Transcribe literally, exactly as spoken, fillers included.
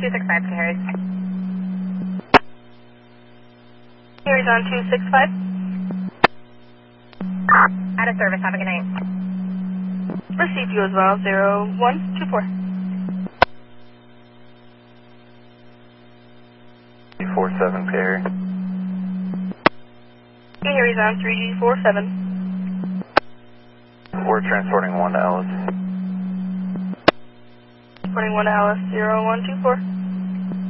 two six five to Harry's. Harry's on two six five. Out of service, have a good night. Receive you as well, zero one two four. four seven Perry. Okay, Harry's on three G four seven. We're transporting one to Alice. Transporting one to Alice, zero one two four.